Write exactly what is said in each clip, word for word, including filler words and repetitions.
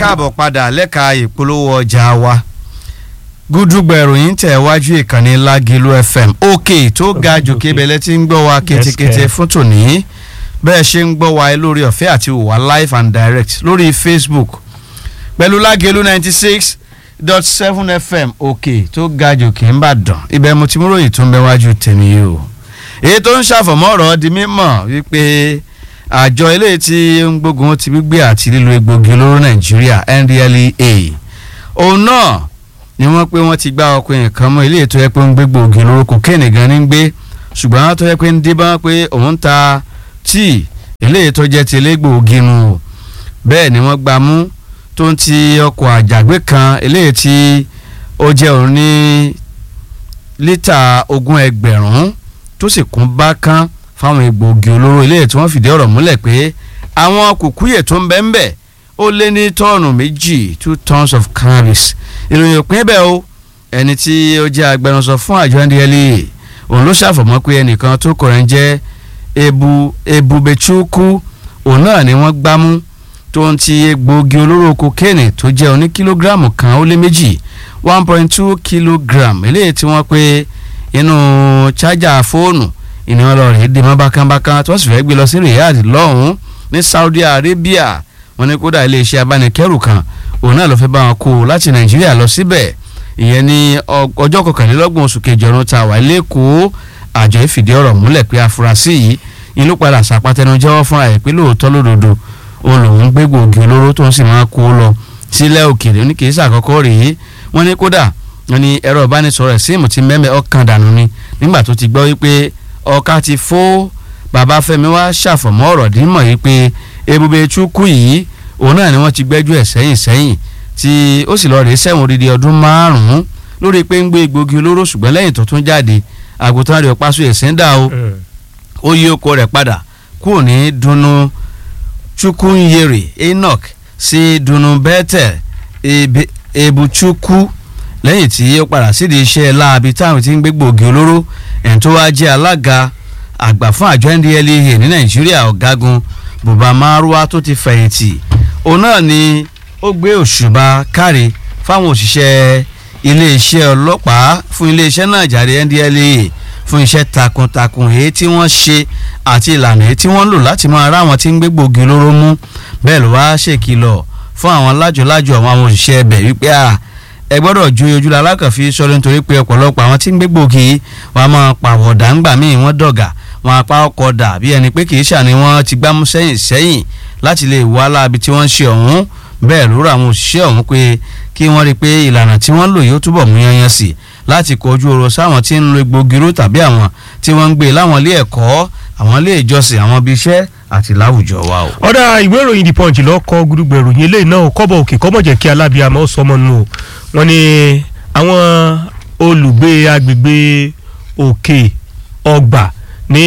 káàbọ̀ padà lẹ́ka ìpolówó ọjà wa gúdúgbà ìròyìn tẹ̀ wájú ìkànnì Lágìlú F M òkè tó ga jù kébẹ̀lẹ́ tí ń gbọ́ wa kétékété fún tòní bẹ́ẹ̀ ṣe ń gbọ́ wa lórí ọ̀fẹ́ àti wà live and direct lórí Facebook pẹ̀lú Lágìlú ninety six dot seven F M òkè tó ga jù kì í bàdàn ibẹ̀ mo ti mú ròyìn tó ń bẹ wájú tèmi yìí o èyí tó ń ṣàfọ̀mọ́ ọ̀rọ̀ di mímọ̀ wípé àjọ eléyìí tí ń gbógun ti gbígbé àti lílo egbògi olóró Nàìjíríà N D L E A òun náà ni wọ́n pé wọ́n ti gbá ọkùnrin kan mọ́ eléyìí tó yẹ pé ń gbé gbògi olóró kokéènì gan ní gbé ṣùgbọ́n wọ́n tó yẹ pé ń dé bá pé òun ta tíì eléyìí tó jẹ́ ti elégbòogi nu bẹ́ẹ̀ ni wọ́n gbá mú tó ń ti ọkọ̀ àjàgbé kan eléyìí tí ó jẹ́ òun ní lítà ogún ẹgbẹ̀rún tó sì kún bá kán fáwọn egbòogi olóró eléyìí tí wọ́n fìdí ọ̀rọ̀ múlẹ̀ pé àwọn kùkúyè tó ń bẹ ń bẹ ó lé ní tọ́ọ̀nù méjì two tons of cannabis ìròyìn òpin bẹ́ẹ̀ o ẹni tí ó jẹ́ agbẹnusọ fún àjọ N D L E A òun ló ṣàfọ̀mọ́ pé ẹnìkan tó kọ̀rẹ́ ń jẹ́ ebu ebubechukwu òun náà ni wọ́n gbámú tó ń ti egbòogi olóró kokéènì tó jẹ́ oní kílógíráàmù kan ó lé méjì one point two kilogram eléyìí tí wọ́n pé inú chájà fóònù ìníwọ̀n lọ rèé dè mọ́ bákánbákán tí wọ́n sì fẹ́ gbé lọ sí Riyadh lọ́hùn-ún ní Saudi Arabia wọ́n ní kódà iléeṣẹ́ abánikẹ́rù kan òun náà ló fẹ́ bá wọn kó láti Nàìjíríà lọ síbẹ̀ ìyẹn ní ọjọ́ kọkànlélọ́gbọ̀n oṣù kejì ọdún tá a wà lẹ́kọ̀ọ́ àjọ ìfìdí ọ̀rọ̀ múlẹ̀ pé afurasí yìí ìlú padà sàpàtẹnu jẹ́wọ́ fúnra ẹ̀ pé lóòótọ́ lódodo òun lòún gbé gbòógì olóró tó ń sì máa kó lọ sílẹ̀ òkèèrè oníkèésì àkọ́kọ́ rèé wọ́n ní kódà wọ́n ní ẹ̀rọ ìbánisọ̀rọ̀ síìmù ti mẹ́mẹ́ ọkàn dànù ni nígbà tó ti gbọ́ wípé ọ̀ka ti fó bàbá Fẹ́mi wá ṣàfọ̀mọ́ ọ̀rọ̀ dímọ̀ yìí pé Ebubechukwu yìí òun náà ni wọ́n ti gbẹ́jọ́ ẹ̀ sẹ́yìn sẹ́yìn tí ó sì lọ rèé sẹ́wọ̀n odidi ọdún márùn-ún lórí pé ń gbé egbògi olóró ṣùgbọ́n lẹ́yìn tó tún jáde àgùntàn rẹ̀ pàṣẹ ẹ̀sìn dà o ó yí oko rẹ̀ padà kúrò ní dunu Chukwunyere Enoch sí dunu Bethel Ebuchukwu lẹ́yìn tí ó padà sídìí iṣẹ́ láabi táwọn ti ń gbé gbòógì olóró ẹ̀ tó wá jẹ́ alága àgbà fún àjọ N D L E A ní Nàìjíríà ọ̀gágun Buba Marwa tó ti fẹ̀yìntì òun náà ni ó gbé òṣùbà káre fáwọn òṣìṣẹ́ iléeṣẹ́ ọlọ́pàá fún iléeṣẹ́ náà jáde N D L E A fún iṣẹ́ takuntakun èyí tí wọ́n ṣe àti ìlànà èyí tí wọ́n lò láti máa rá àwọn tí ń gbé gbòógì olóró mú bẹ́ẹ̀ ló wá ṣèkìlọ̀ fún àwọn lájọlájọ àwọn òṣìṣẹ́ ẹbẹ̀ wípé à ẹ gbọ́dọ̀ ju ojúlá alákànfí sọ́dọ̀ nítorí pé ọ̀pọ̀lọpọ̀ àwọn tí ń gbé gbòógì wọn máa pàwọ̀dà ńgbà míì wọ́n dọ̀gà wọn apá ọkọ̀ dà bí ẹni pé kì í ṣàní wọn ti gbámú sẹ́yìn sẹ́yìn láti lè wá láabi tí wọ́n ń ṣe ọ̀hún bẹ́ẹ̀ ló ra àwọn òṣìṣẹ́ ọ̀hún pé kí wọ́n rí i pé ìlànà tí wọ́n lò yóò túbọ̀ mú yanyan sí láti kojú ọ̀rọ̀ sáwọn tí ń lo egbògi olóró tàbí àwọn tí wọ́n ń gbé láwọn ilé ẹ̀kọ́ àwọn ilé ìjọsìn àwọn ibi iṣẹ́ àti láwùjọ wa o. ọ̀dà ìwé ìròyìn The Punch ló kọ gúdúgbẹ̀ ìròyìn eléyìí náà kọ́bọ̀ òkè kọ́mọ̀jẹ̀ kí alábíàmọ́ sọmọ nù o wọ́n ní àwọn olùgbé agbègbè òkè ọgbà ní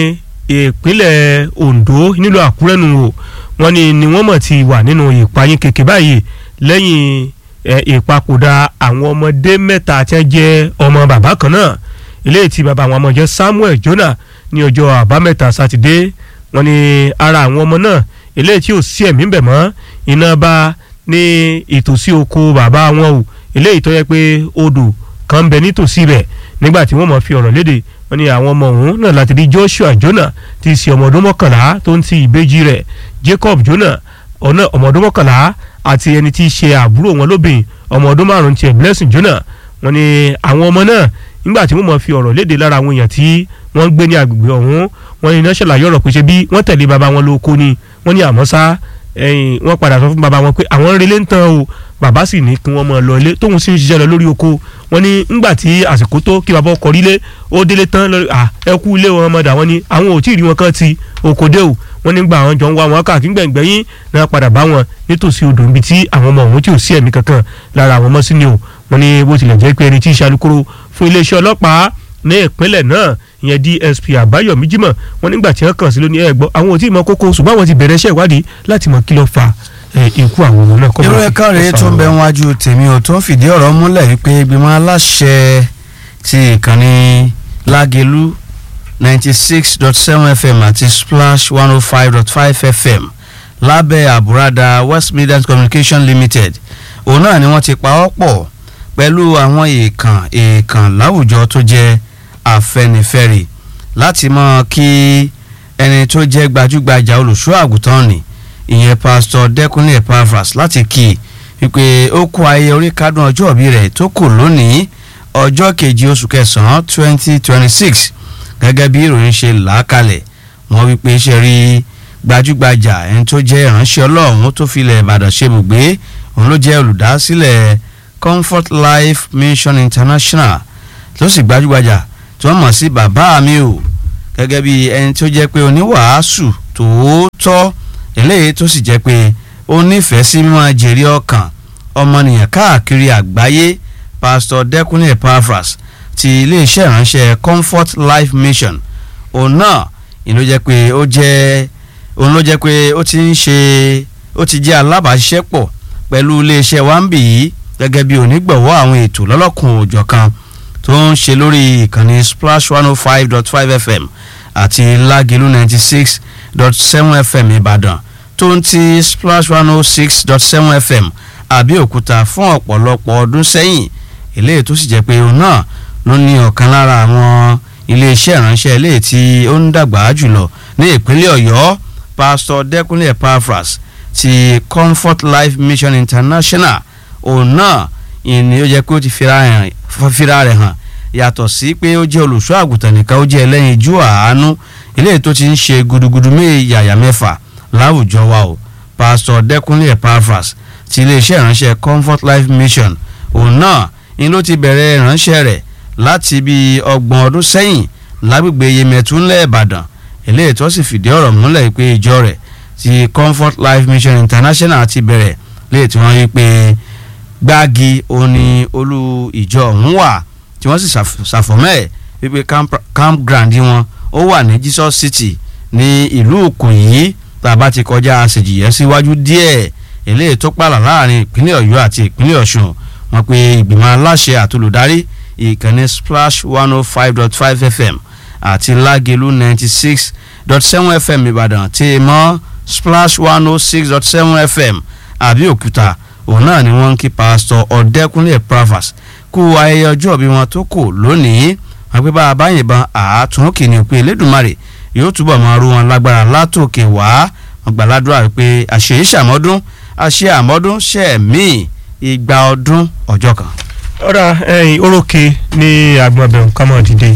ìpínlẹ̀ Ondo nílùú Àkúrẹ́ nù o wọ́n ní ni wọ́n mọ̀ ti wà nínú ìpayín kékeré báyìí lẹ́yìn ìpapòdà àwọn ọmọdé mẹ́ta tí wọ́n jẹ́ ọmọ bàbá kan náà eléyìí tí bàbá àwọn ọmọ jẹ́ Samuel Jonah ní ọjọ́ àbámẹ́ta sátidé wọ́n ní ara àwọn ọmọ náà eléyìí tí ò sí ẹ̀mí bẹ̀ mọ́ iná bá ní ìtòsí oko bàbá wọn o eléyìí tó yẹ pé odò kan ń bẹ nítòsí rẹ̀ nígbà tí wọ́n mọ̀ fi ọ̀rọ̀ léde wọ́n ní àwọn ọmọ ọ̀hún náà láti rí Joshua Jonah tí í ṣe ọmọ ọdún mọ́kànlá tó ń ti ìbejì rẹ̀ Jacob Jonah ọ̀nà ọmọ ọdún mọ́kànlá àti ẹni tí í ṣe àbúrò wọn lóbìn ọmọ ọdún márùn-ún tiẹ̀ Blessing Jonah wọ́n ní àwọn ọmọ náà nígbà tí wọ́n mọ̀ fi ọ̀rọ̀ léde lára àwọn èèyàn tí wọ́n ń gbé ní agbègbè ọ̀hún wọ́n ní iná ṣàlàyé ọ̀rọ̀ pé ṣe bí wọ́n tẹ̀lé bàbá wọn lóko ni wọ́n ní àmọ́ sá wọ́n padà sọ fún bàbá wọn pé àwọn ń relé ń tán o bàbá sì ní kí wọ́n mọ̀ lọ ilé tóun sì ń ṣiṣẹ́ lọ lórí oko wọ́n ní ńgbà tí àsìkò tó kí bàbá ọkọ̀ rílé ó délé tán lórí ẹ kú ilé wọn mọ̀dà wọ́n ní àwọn ò tí ì rí wọn kán ti oko dé o wọ́n nígbà àwọn jọ ń wá wọn káàkiri gbẹ̀ngbẹ̀yìn náà padà bá wọn nítòsí odò níbi tí àwọn ọmọ ọ̀hún tí ò sí ẹ̀mí kankan lára àwọn ọmọ sí ni o wọ́n ní bó tilẹ̀ jẹ́ pé ẹni tí í ṣe alukoro fún iléeṣẹ́ ọlọ́pàá ní ìpínlẹ̀ náà ìyẹn D S P Àbáyọ̀mí Jímọ̀ wọ́n nígbà tí wọ́n kàn sí lónìí ẹ̀ gbọ́ àwọn ò tí ì mọ kókó ṣùgbọ́n àwọn ti bẹ̀rẹ̀ iṣẹ́ ìwádìí láti mọ kí ló fà ikú àwọn ọmọ náà. irú ẹ̀ka rèé tó ń bẹ wájú tèmi ò tó ń fìdí ọ̀rọ̀ múlẹ̀ wípé ìgbìmọ̀ aláṣẹ ti ìkànnì Lágìlú ninety six dot seven F M àti Splash one oh five dot five F M lábẹ́ àbúradà West Midlands Communication Limited òun náà ni wọ́n ti pa ọ́ pọ̀ pẹ̀lú àwọn èèkàn èèkàn láwùjọ tó jẹ́ Afẹ́nifẹ́re láti mọ kí ẹni tó jẹ́ gbajúgbajà olùṣọ́ àgùntàn ni ìyẹn Pastor Dẹ́kunlé Epaphras láti kí i wípé ó kó ayé orí kádùn ọjọ́ ìbí rẹ̀ tó kù lónìí ọjọ́ kejì oṣù kẹsàn-án twenty twenty six gẹ́gẹ́ bí ìròyìn ṣe là á kalẹ̀ wọ́n wípé ṣe rí gbajúgbajà ẹni tó jẹ́ ìránṣẹ́ Ọlọ́run tó filẹ̀ Ìbàdàn ṣe bùgbé òun ló jẹ́ olùdásílẹ̀ Comfort Life Mission International tó sì gbajúgbajà tí wọ́n mọ̀ sí bàbá mi o gẹ́gẹ́ bí ẹni tó jẹ́ pé oníwàásù tòótọ́ eléyìí tó sì jẹ́ pé ó nífẹ̀ẹ́ sí mímọ́ jèrè ọkàn ọmọnìyàn káàkiri àgbáyé Pastor Dẹ́kunlé Epaphras ti iléeṣẹ́ ìránṣẹ́ Comfort Life Mission òun náà ìlú jẹ́ pé ó jẹ́ òun ló jẹ́ pé ó ti ń ṣe ó ti jẹ́ alábàáṣiṣẹ́pọ̀ pẹ̀lú iléeṣẹ́ wambi yìí gẹ́gẹ́ bí onígbọ̀wọ́ àwọn ètò lọ́lọ́kùn òjọ̀kan tó ń ṣe lórí ìkànnì Splash one oh five dot five F M àti Lágìlú ninety six dot seven F M Ìbàdàn tó ń ti Splash one oh six dot seven F M Àbẹ́òkúta fún ọ̀pọ̀lọpọ̀ ọdún sẹ́yìn eléyìí tó sì jẹ́ pé òun náà ló ní ọ̀kan lára àwọn iléeṣẹ́ ìránṣẹ́ eléyìí tí ó ń dàgbà jùlọ ní ìpínlẹ̀ Ọ̀yọ́ Pastor Dẹ́kunlé Epaphras ti Comfort Life Mission International òun náà ìní ó jẹ́ pé ó ti fira rẹ̀ hàn yàtọ̀ sí pé ó jẹ́ olùṣọ́ àgùntàn nìkan ó jẹ́ ẹlẹ́yinjú àánú eléyìí tó ti ń ṣe gudugudu méjì yàyà mẹ́fà láwùjọ wa o Pastor Dẹ́kunlé Epaphras ti iléeṣẹ́ ìránṣẹ́ Comfort Life Mission òun náà ni ló ti bẹ̀rẹ̀ ìránṣẹ́ rẹ̀ láti bí ọgbọ̀n ọdún sẹ́yìn lágbègbè Yemẹtu ńlẹ̀ Ìbàdàn eléyìí tó sì fìdí ọ̀rọ̀ múlẹ̀ pé ìjọ rẹ̀ ti Comfort Life Mission International ti bẹ̀rẹ̀ léyìí tí wọ́n rí pé Gbági òní olú ìjọ ọ̀hún wà tí wọ́n sì ṣàfọ̀mọ́ ẹ̀ wípé campground wọn ó wà ní Jesus City ní ìlú Ìkòyí tàbá ti kọjá àṣejìyẹ síwájú díẹ̀ eléyìí tó pààlà láàrin ìpínlẹ̀ Ọ̀yọ́ àti ìpínlẹ̀ Ọ̀ṣun wọ́n pe ìgbìmọ̀ aláṣẹ àtolùdarí ìkànnì Splash one oh five dot five F M àti Lágìlú ninety six dot seven F M Ìbàdàn tí mọ́ Splash one oh six dot seven F M Àbẹ́òkúta òun náà ni wọ́n ń kí Pastor Dẹ́kunlé Epaphras kú ayẹyẹ ọjọ́ bí wọn tó kù lónìí wọ́n pé bá a bá yìnbọn àátún kìíní pé Elédùmarè yóò túbọ̀ máa rú wọn lágbára látòkè wá wọn gbàládùra pé àṣeyí ṣàmọ́dún àṣe àmọ́dún ṣẹ̀mí igba ọdún ọjọ́ kan. ọ̀rọ̀ ẹ̀yìn orókè ní agbọ̀nbẹ̀rún kámọ̀ dìde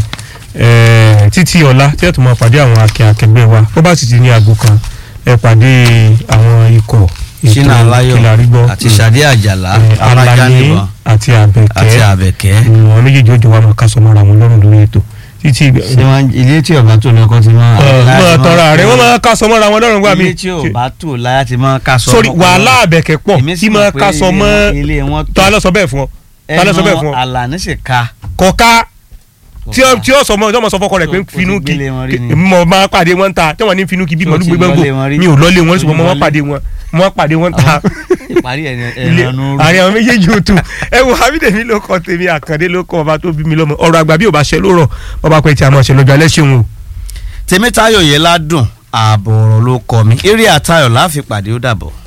títí ọ̀la tí ẹ̀ tó máa pàdé àwọn akẹ́ akẹgbẹ́ wa bó bá sì ti ní aago kan ẹ̀ pàdé àwọn ikọ̀ Ṣínà Aláyọ̀ àti Ṣadé Àjàlá Alani àti Àbẹ̀kẹ́ àti Àbẹ̀kẹ́ àwọn méjèèjì ó jọ wá máa ká sọmọ ara wọn lọ́rùn lórí ètò títí. ṣé wọn ilé tí ọba tó lọkọ ti máa. ọmọ tọrọ rẹ wọn máa ká sọmọ ara wọn lọ́rùn gbà mí. ilé tí ọba tó láyà ti máa ká sọmọ. sórí wàhálà Àbẹ̀kẹ́ pọ̀ tí máa ká sọmọ tó alẹ́ sọ bẹ́ẹ̀ fún ọ. alẹ́ sọ bẹ́ẹ̀ fún ọ. ẹnu Àlàní sì ka. kọ̀ọ̀ká tí ó tí ó sọmọ tí ó sọ fọkọ rẹ pé finú kí mo máa pàdé wọn ta tí wọn ní finú kí bí mọlúgbé gbẹngbò mi ò lọlé wọn ṣùgbọ́n mo máa pàdé wọn mo máa pàdé wọn ta. ìparí ẹ̀rọ àárín àwọn méjèèjì ò tù ẹ wo Abídèmí ló kọ tèmi Àkàndé ló kọ ọba tó bí mi lọ́mọ ọ̀rọ̀ àgbà bí ò bá ṣe ló rọ̀ bọba pẹ tí a máa ṣe lọ́jọ́ alẹ́ ṣeun o. Tèmítáyọ̀ yẹn ládùn ààbọ̀ ọ̀rọ̀ ló kọ mi eré àtayọ̀ láfi pàdé ó dàbọ̀.